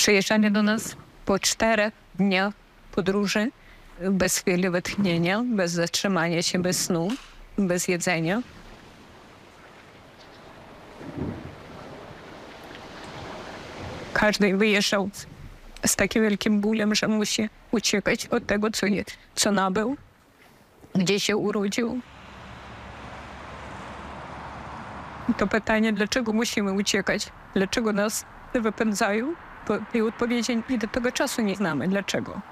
Przyjeżdżali do nas po 4 dniach podróży, bez chwili wytchnienia, bez zatrzymania się, bez snu, bez jedzenia. Każdy wyjeżdżał z takim wielkim bólem, że musi uciekać od tego, co nabył, gdzie się urodził. To pytanie, dlaczego musimy uciekać? Dlaczego nas wypędzają? I odpowiedzi do tego czasu nie znamy. Dlaczego?